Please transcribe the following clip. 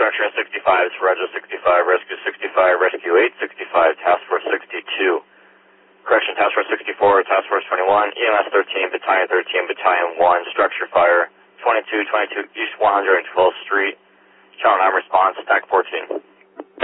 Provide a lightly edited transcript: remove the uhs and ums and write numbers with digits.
structure in 65 is Roger 65, Rescue 65, Rescue 865, Task Force 62. Correction, Task Force 64, Task Force 21, EMS 13, Battalion 13, Battalion 1, structure fire, 2222 East 112th Street. Channel 9 response, TAC 14.